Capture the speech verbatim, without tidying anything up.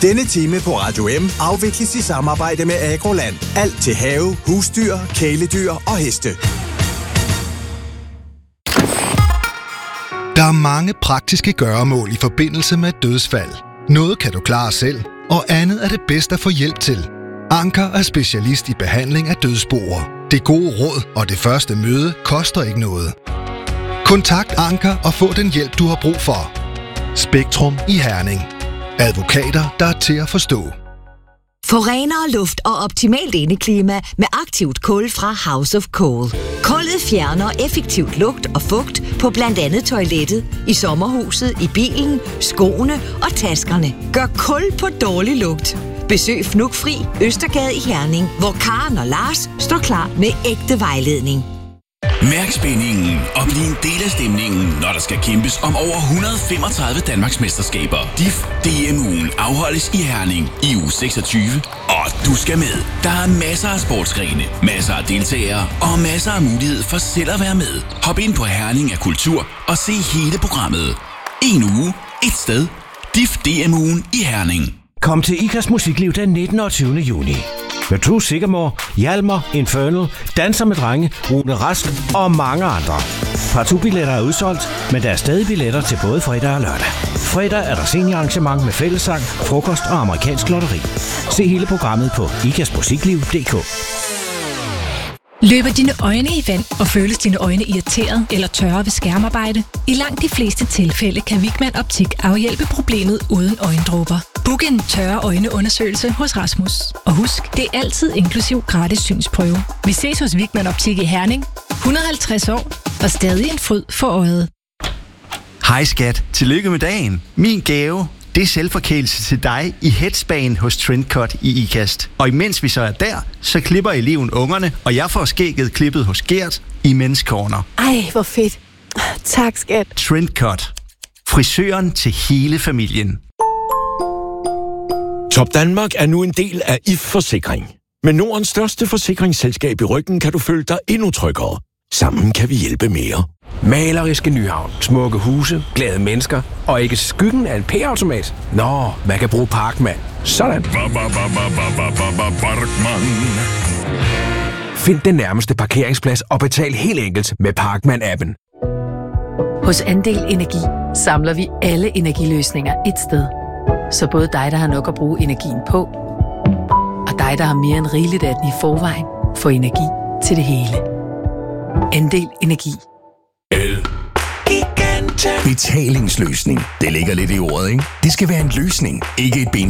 Denne time på Radio M afvikles i samarbejde med Agroland. Alt til have, husdyr, kæledyr og heste. Der er mange praktiske gøremål i forbindelse med dødsfald. Noget kan du klare selv, og andet er det bedst at få hjælp til. Anker er specialist i behandling af dødsboer. Det gode råd og det første møde koster ikke noget. Kontakt Anker og få den hjælp, du har brug for. Spektrum i Herning. Advokater, der er til at forstå. Få renere luft og optimalt indeklima med aktivt kul fra House of Cool. Kullet fjerner effektivt lugt og fugt på blandt andet toilettet, i sommerhuset, i bilen, skoene og taskerne. Gør kul på dårlig lugt. Besøg Fnugfri Østergade i Herning, hvor Karen og Lars står klar med ægte vejledning. Mærk spændingen og bliv en del af stemningen, når der skal kæmpes om over et hundrede og femogtredive Danmarks mesterskaber. D I F D M-ugen afholdes i Herning i uge seksogtyve, og du skal med. Der er masser af sportsgrene, masser af deltagere og masser af mulighed for selv at være med. Hop ind på Herning af Kultur og se hele programmet. En uge, et sted. D I F D M-ugen i Herning. Kom til IKAS Musikliv den nittende og tyvende juni. Med True Sigamore, Hjalmar, Infernal, Danser med Drenge, Rune Rask og mange andre. Partout-billetter er udsolgt, men der er stadig billetter til både fredag og lørdag. Fredag er der seniorarrangement med fællessang, frokost og amerikansk lotteri. Se hele programmet på ikasmusikliv punktum d k. Løber dine øjne i vand, og føles dine øjne irriteret eller tørre ved skærmarbejde? I langt de fleste tilfælde kan Wigman Optik afhjælpe problemet uden øjendråber. Book en tørre øjneundersøgelse hos Rasmus. Og husk, det er altid inklusiv gratis synsprøve. Vi ses hos Wigman Optik i Herning. et hundrede og halvtreds år og stadig en fryd for øjet. Hej skat, tillykke med dagen. Min gave, det er selvforkælelse til dig i Headspan hos Trendcut i IKAST. Og imens vi så er der, så klipper eleven ungerne, og jeg får skægget klippet hos Gert i Men's Corner. Ej, hvor fedt. Tak, skat. Trendcut. Frisøren til hele familien. Top Danmark er nu en del af I F Forsikring. Med Nordens største forsikringsselskab i ryggen kan du føle dig endnu tryggere. Sammen kan vi hjælpe mere. Maleriske Nyhavn, smukke huse, glade mennesker og ikke skyggen af en P-automat. Nå, man kan bruge Parkman. Sådan. Find den nærmeste parkeringsplads og betal helt enkelt med Parkman-appen. Hos Andel Energi samler vi alle energiløsninger et sted. Så både dig, der har nok at bruge energien på, og dig, der har mere end rigeligt af den i forvejen, får energi til det hele. Andel Energi. Betalingsløsning. Det ligger lidt i ordet, ikke? Det skal være en løsning, ikke et ben.